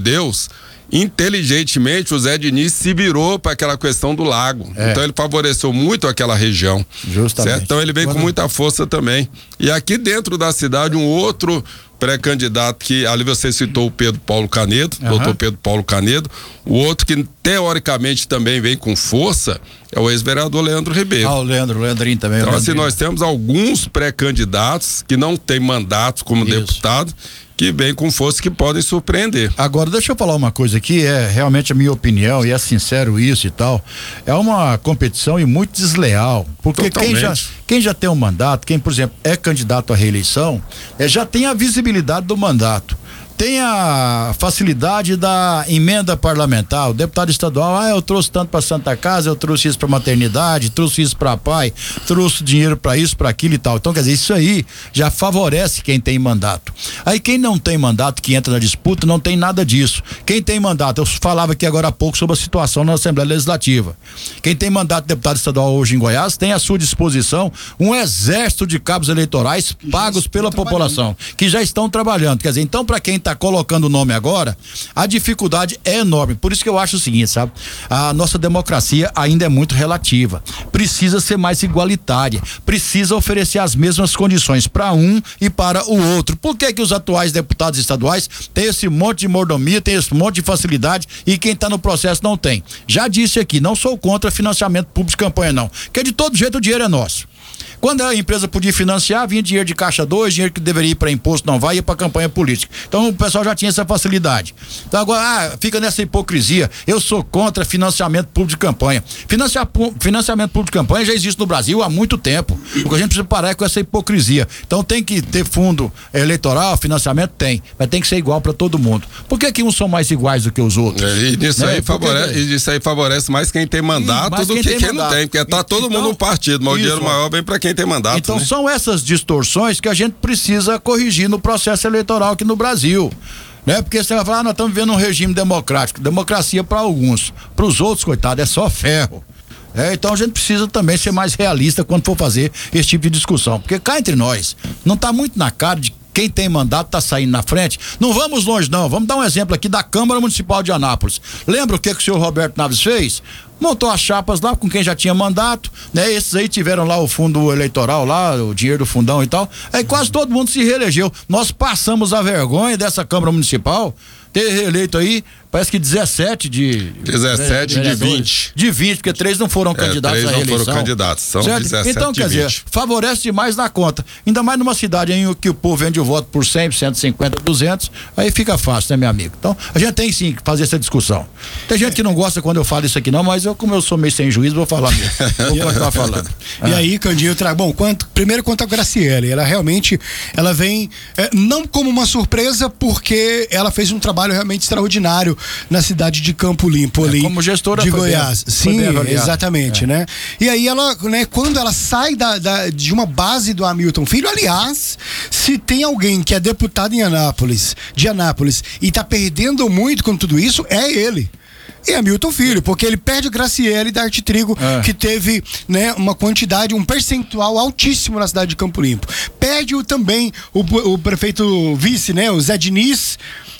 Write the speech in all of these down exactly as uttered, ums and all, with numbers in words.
Deus, inteligentemente o Zé Diniz se virou para aquela questão do lago. É. Então ele favoreceu muito aquela região. Justamente. Certo? Então ele vem Quando... com muita força também. E aqui dentro da cidade, um outro pré-candidato que, ali você citou o Pedro Paulo Canedo, uhum. doutor Pedro Paulo Canedo. O outro que teoricamente também vem com força é o ex-vereador Leandro Ribeiro. Ah, o Leandro, o Leandrinho também. Então assim, nós temos alguns pré-candidatos que não têm mandato como Isso. deputado, que vem com força, que podem surpreender. Agora, deixa eu falar uma coisa aqui, é realmente a minha opinião, e é sincero isso e tal, é uma competição e muito desleal, porque quem já, quem já tem um mandato, quem, por exemplo, é candidato à reeleição, é, já tem a visibilidade do mandato. Tem a facilidade da emenda parlamentar. O deputado estadual, ah, eu trouxe tanto para Santa Casa, eu trouxe isso para maternidade, trouxe isso para pai, trouxe dinheiro para isso, para aquilo e tal. Então, quer dizer, isso aí já favorece quem tem mandato. Aí quem não tem mandato, que entra na disputa, não tem nada disso. Quem tem mandato, eu falava aqui agora há pouco sobre a situação na Assembleia Legislativa. Quem tem mandato de deputado estadual hoje em Goiás tem à sua disposição um exército de cabos eleitorais pagos pela população, que já estão trabalhando. Quer dizer, então, para quem tá colocando o nome agora, a dificuldade é enorme. Por isso que eu acho o seguinte, sabe? A nossa democracia ainda é muito relativa. Precisa ser mais igualitária. Precisa oferecer as mesmas condições para um e para o outro. Por que que os atuais deputados estaduais têm esse monte de mordomia, têm esse monte de facilidade e quem está no processo não tem? Já disse aqui, não sou contra financiamento público de campanha não, porque de todo jeito o dinheiro é nosso. Quando a empresa podia financiar, vinha dinheiro de caixa dois, dinheiro que deveria ir para imposto não vai, ia para campanha política. Então o pessoal já tinha essa facilidade. Então agora, ah, fica nessa hipocrisia. Eu sou contra financiamento público de campanha. Financiar, financiamento público de campanha já existe no Brasil há muito tempo. O que a gente precisa parar é com essa hipocrisia. Então tem que ter fundo eleitoral, financiamento tem, mas tem que ser igual para todo mundo. Por que que uns são mais iguais do que os outros? É, e isso, né? aí favorece, e isso aí favorece mais quem tem mandato do quem que tem quem mandato. não tem, porque tá todo então, mundo no partido, mas isso. o dinheiro maior vem para quem tem mandato. Então né? são essas distorções que a gente precisa corrigir no processo eleitoral aqui no Brasil. Né? Porque você vai falar, ah, nós estamos vivendo um regime democrático. Democracia para alguns, para os outros, coitado, é só ferro. É, então a gente precisa também ser mais realista quando for fazer esse tipo de discussão. Porque cá entre nós, não está muito na cara de quem tem mandato tá saindo na frente. Não vamos longe não, vamos dar um exemplo aqui da Câmara Municipal de Anápolis. Lembra o que que o senhor Roberto Naves fez? Montou as chapas lá com quem já tinha mandato, né? Esses aí tiveram lá o fundo eleitoral lá, o dinheiro do fundão e tal. Aí quase todo mundo se reelegeu. Nós passamos a vergonha dessa Câmara Municipal ter reeleito aí, parece que dezessete de... dezessete de vinte. De vinte, porque três não foram candidatos é, à reeleição. Três não foram candidatos, são certo? dezessete então, de quer vinte. dizer, favorece demais na conta. Ainda mais numa cidade em que o povo vende o voto por cem, cento e cinquenta, duzentos, aí fica fácil, né, meu amigo? Então, a gente tem sim que fazer essa discussão. Tem gente que não gosta quando eu falo isso aqui não, mas eu, como eu sou meio sem juízo, vou falar mesmo. Vou continuar falando. E ah. aí, Candinho, tra... bom, quanto... primeiro quanto a Graciele, ela realmente, ela vem, é, não como uma surpresa, porque ela fez um trabalho realmente extraordinário na cidade de Campo Limpo ali, é, como gestora de foi Goiás. Bem, Sim, exatamente, é. né? E aí ela, né, quando ela sai da, da, de uma base do Hamilton Filho, aliás, se tem alguém que é deputado em Anápolis, de Anápolis, e tá perdendo muito com tudo isso, é ele. E Hamilton Filho, porque ele perde o Graciele da Arte Trigo, é. que teve, né, uma quantidade, um percentual altíssimo na cidade de Campo Limpo. Perde o, também o, o prefeito vice, né, o Zé Diniz,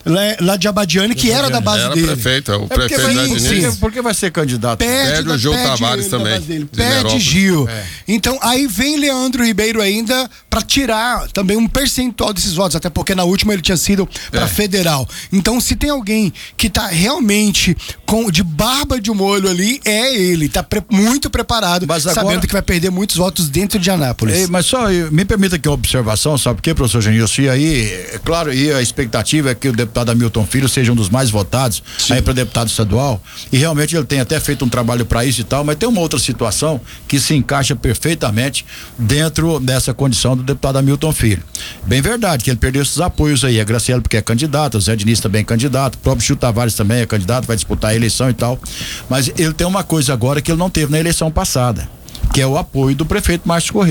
lá de Abadiane, que era da base era dele. Prefeito, o é prefeito vai, Zé Diniz. Por que vai ser candidato? Perde, perde o Gil perde Tavares também. Perde Gil. É. Então, aí vem Leandro Ribeiro ainda para tirar também um percentual desses votos, até porque na última ele tinha sido para é. federal. Então, se tem alguém que tá realmente com, de barba de molho ali, é ele. Tá pre, muito preparado, mas agora, sabendo que vai perder muitos votos dentro de Anápolis. Ei, mas só, me permita aqui uma observação, sabe por quê, professor Genilson? E aí, é claro, e a expectativa é que o deputado Hamilton Filho seja um dos mais votados Sim. aí para deputado estadual, e realmente ele tem até feito um trabalho para isso e tal, mas tem uma outra situação que se encaixa perfeitamente dentro dessa condição do deputado Hamilton Filho. Bem verdade que ele perdeu esses apoios aí, a Graciele porque é candidata, o Zé Diniz também é candidato, o próprio Gil Tavares também é candidato, vai disputar a eleição e tal, mas ele tem uma coisa agora que ele não teve na eleição passada, que é o apoio do prefeito Márcio Correia.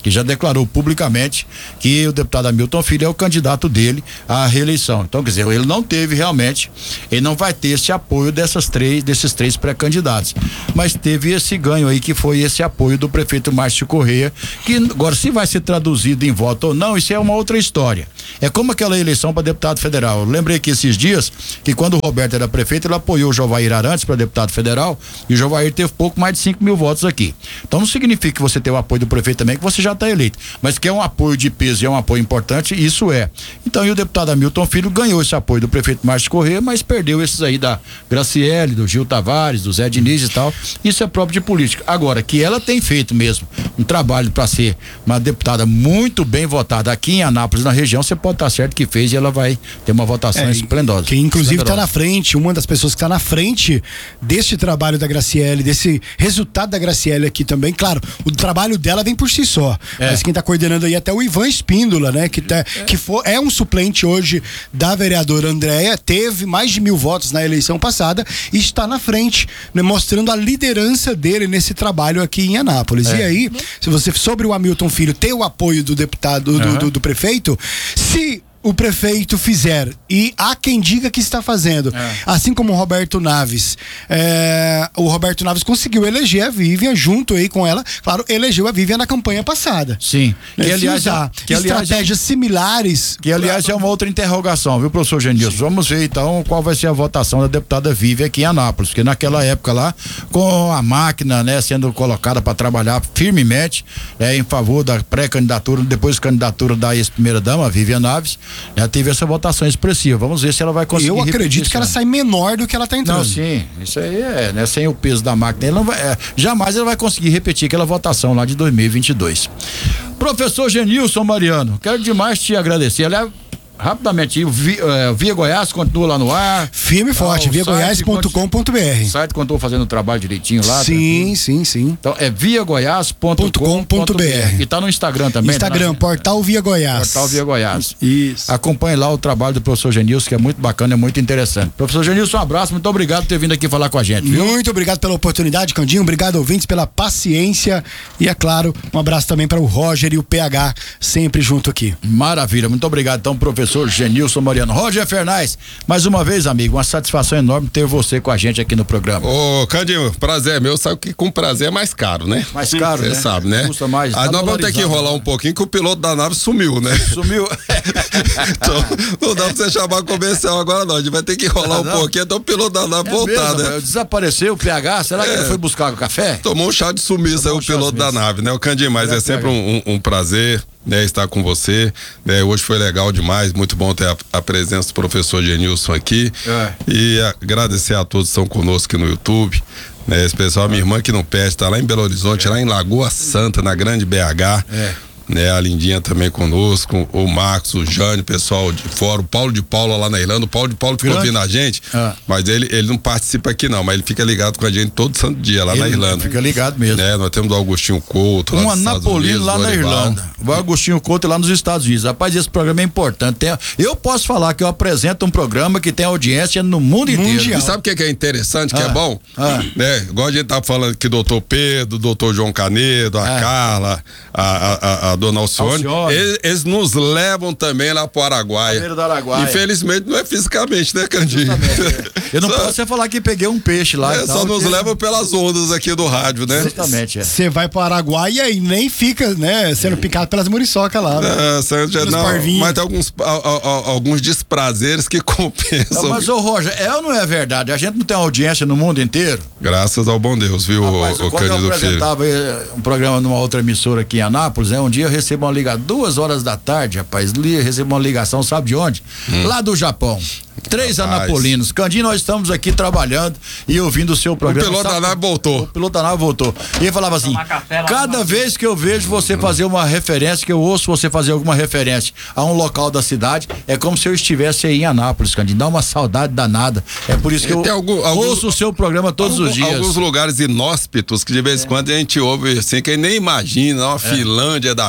que já declarou publicamente que o deputado Hamilton Filho é o candidato dele à reeleição. Então, quer dizer, ele não teve realmente, ele não vai ter esse apoio dessas três, desses três pré-candidatos, mas teve esse ganho aí, que foi esse apoio do prefeito Márcio Correia, que agora, se vai ser traduzido em voto ou não, isso é uma outra história. É como aquela eleição para deputado federal. Eu lembrei que esses dias, que quando o Roberto era prefeito, ele apoiou o Jovair Arantes para deputado federal, e o Jovair teve pouco mais de cinco mil votos aqui. Então não significa que você tem o apoio do prefeito também, que você já está eleito, mas que é um apoio de peso e é um apoio importante, isso é. Então, e o deputado Hamilton Filho ganhou esse apoio do prefeito Márcio Correia, mas perdeu esses aí da Graciele, do Gil Tavares, do Zé Diniz e tal. Isso é próprio de política. Agora, que ela tem feito mesmo um trabalho para ser uma deputada muito bem votada aqui em Anápolis, na região, você pode estar certo que fez, e ela vai ter uma votação é, esplendosa. Que inclusive está na frente, uma das pessoas que está na frente deste trabalho da Graciele, desse resultado da Graciele aqui também. Claro, o trabalho dela vem por si só, é. mas quem está coordenando aí até o Ivan Espíndola, né? Que, tá, é. que for, é um suplente hoje da vereadora Andréia, teve mais de mil votos na eleição passada e está na frente, né, mostrando a liderança dele nesse trabalho aqui em Anápolis. É. E aí, se você, sobre o Hamilton Filho ter o apoio do deputado, do, uhum. do, do prefeito, se o prefeito fizer, e há quem diga que está fazendo, é. assim como o Roberto Naves, é, o Roberto Naves conseguiu eleger a Vivian junto aí com ela, claro, elegeu a Vivian na campanha passada. Sim. Né? Que, aliás, usar que, estratégias aliás, similares. Que aliás é uma outra interrogação, viu, professor Genilson? Vamos ver então qual vai ser a votação da deputada Vivian aqui em Anápolis, porque naquela época lá, com a máquina, né, sendo colocada para trabalhar firmemente, né, em favor da pré-candidatura, depois candidatura da ex-primeira dama, Vivian Naves, já teve essa votação expressiva. Vamos ver se ela vai conseguir. Eu acredito que ela sai menor do que ela está entrando. Não, sim, isso aí é, né? Sem o peso da máquina, ele não vai, é, jamais ela vai conseguir repetir aquela votação lá de dois mil e vinte e dois. Professor Genilson Mariano, quero demais te agradecer. Aliás, rapidamente, Via, uh, Via Goiás continua lá no ar. Firme e forte, via goiás ponto com ponto b r. O site continua fazendo o trabalho direitinho lá. Sim, tranquilo. sim, sim. Então é via goiás ponto com ponto b r. E tá no Instagram também. Instagram, tá Portal Via Goiás. Portal Via Goiás. Isso. Acompanhe lá o trabalho do professor Genilson, que é muito bacana, é muito interessante. Professor Genilson, um abraço, muito obrigado por ter vindo aqui falar com a gente, viu? Muito obrigado pela oportunidade, Candinho, obrigado ouvintes pela paciência e, é claro, um abraço também para o Roger e o P H, sempre junto aqui. Maravilha, muito obrigado então, professor Genilson Mariano. Roger Fernais, mais uma vez, amigo, uma satisfação enorme ter você com a gente aqui no programa. Ô, Candinho, prazer meu, sabe que com prazer é mais caro, né? Mais caro, Você né? sabe, né? Custa mais. Aí tá nós vamos ter que enrolar um pouquinho, que o piloto da nave sumiu, né? Sumiu. Então, não dá pra você chamar comercial agora não, a gente vai ter que enrolar ah, um pouquinho até o piloto da nave é voltar, mesmo, né? Desapareceu o P H, será é. que ele foi buscar o café? Tomou um chá de sumiço aí o piloto da nave, né? O Candinho, mas é, é sempre um, um, um prazer, né, estar com você, né? Hoje foi legal demais, muito bom ter a, a presença do professor Genilson aqui, é. e agradecer a todos que estão conosco aqui no YouTube, né? Esse pessoal, minha irmã que não perde, tá lá em Belo Horizonte, é. lá em Lagoa Santa, na grande B H, é. né? A Lindinha também conosco, o Marcos, o Jânio, o pessoal de fora, o Paulo de Paula lá na Irlanda. O Paulo de Paulo ficou ouvindo a gente, ah. mas ele, ele não participa aqui não, mas ele fica ligado com a gente todo santo dia lá ele na Irlanda. Fica ligado mesmo. Né? Nós temos o Agostinho Couto, um anapolino lá na Irlanda, o Agostinho Couto lá nos Estados Unidos. Rapaz, esse programa é importante. Tem, eu posso falar que eu apresento um programa que tem audiência no mundo inteiro. Mundial. E sabe o que, que é interessante, que ah. é bom? Ah. Né? Igual a gente tá falando que doutor Pedro, doutor João Canedo, a ah. Carla, a, a, a, a dona Alcione, eles, eles nos levam também lá pro Araguaia. Do Araguaia. Infelizmente não é fisicamente, né, Candinho? Eu não só, posso você falar que peguei um peixe lá. É, e só tal, nos que... levam pelas ondas aqui do rádio, né? Exatamente. Você é. vai pro Araguaia e nem fica, né, sendo picado pelas muriçocas lá. É, certo, não, mas tem alguns, a, a, alguns desprazeres que compensam. Não, mas, ô Roger, é ou não é verdade? A gente não tem audiência no mundo inteiro? Graças ao bom Deus, viu, Rapaz, o, o Cândido Filho? Eu apresentava filho. um programa numa outra emissora aqui em Anápolis, né? Um dia eu recebo uma ligação, duas horas da tarde, rapaz, recebo uma ligação, sabe de onde? Hum. Lá do Japão. Três Rapaz. anapolinos. Candinho, nós estamos aqui trabalhando e ouvindo o seu programa. O piloto sabe? da nave voltou. O piloto da nave voltou. E ele falava assim: cada vez que eu vejo você fazer uma referência, que eu ouço você fazer alguma referência a um local da cidade, é como se eu estivesse aí em Anápolis, Candinho. Dá uma saudade danada. É por isso que eu algum, ouço alguns, o seu programa todos algum, os dias. Alguns lugares inóspitos que de vez em é. quando a gente ouve assim, que nem imagina, uma é. Finlândia da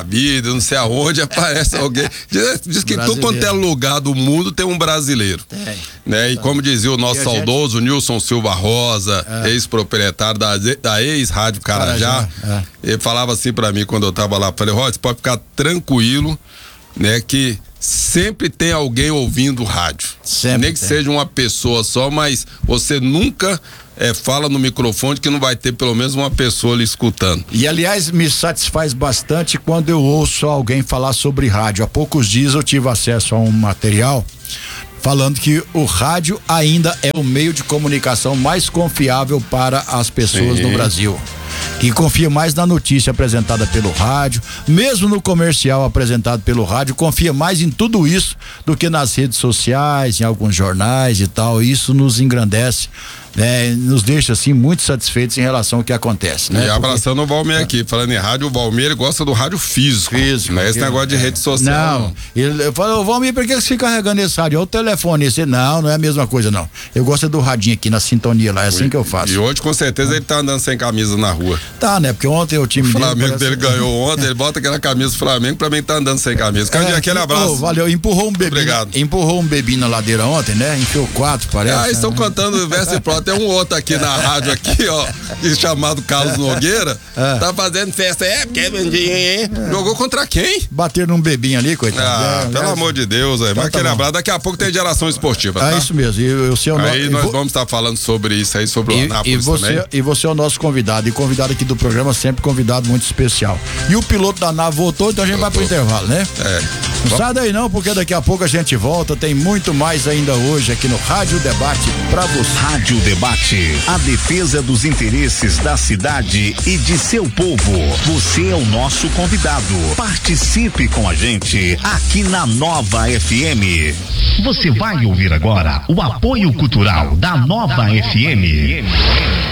vida, não sei aonde, aparece alguém. Diz, diz que tudo quanto é lugar do mundo tem um brasileiro. Tem. Né? E como dizia o nosso saudoso gente... Nilson Silva Rosa, é. ex-proprietário da, da ex-Rádio Carajá, Carajá é. ele falava assim pra mim quando eu tava lá, falei, Rosa, você pode ficar tranquilo, né, que sempre tem alguém ouvindo rádio. Sempre Nem que tem. seja uma pessoa só, mas você nunca é, fala no microfone que não vai ter pelo menos uma pessoa ali escutando. E aliás, me satisfaz bastante quando eu ouço alguém falar sobre rádio. Há poucos dias eu tive acesso a um material falando que o rádio ainda é o meio de comunicação mais confiável para as pessoas Sim. no Brasil. Que confia mais na notícia apresentada pelo rádio, mesmo no comercial apresentado pelo rádio, confia mais em tudo isso do que nas redes sociais, em alguns jornais e tal. Isso nos engrandece, né? Nos deixa assim muito satisfeitos em relação ao que acontece, né? E abraçando Porque... o Valmir aqui, falando em rádio, o Valmir ele gosta do rádio físico. Físico. Não é esse ele, negócio de é. rede social. Não, ele falou, Valmir, por que você fica carregando esse rádio? É o telefone, esse não, não é a mesma coisa não. Eu gosto do radinho aqui na sintonia lá, é assim e, que eu faço. E hoje com certeza ah. ele tá andando sem camisa na rua. Tá, né? Porque ontem o time o Flamengo dele, dele ganhou ontem, ele bota aquela camisa do Flamengo, pra mim tá andando sem camisa. Cadê é, aquele abraço? Oh, valeu, empurrou um bebinho. Obrigado. Empurrou um bebinho na ladeira ontem, né? Enfiou quatro, parece. Ah, estão né? cantando o verso e pronto. Tem um outro aqui na rádio aqui, ó, chamado Carlos Nogueira, é. tá fazendo festa. É, porque é. Jogou contra quem? Bater num bebinho ali, coitado. Ah, é, pelo é, amor de Deus, aí. Então, vai aquele tá abraço. Daqui a pouco tem geração esportiva, tá? É isso mesmo. E, eu, eu, aí eu, nós vou... vamos estar tá falando sobre isso aí, sobre o e, Anápolis e você, também. E você é o nosso convidado. E convidado aqui do programa, sempre convidado muito especial. E o piloto da nave voltou, então a gente voltou. vai pro intervalo, né? É. Não sai daí não, porque daqui a pouco a gente volta. Tem muito mais ainda hoje aqui no Rádio Debate pra você. Rádio Debate, a defesa dos interesses da cidade e de seu povo. Você é o nosso convidado. Participe com a gente aqui na Nova F M. Você vai ouvir agora o apoio cultural da Nova F M.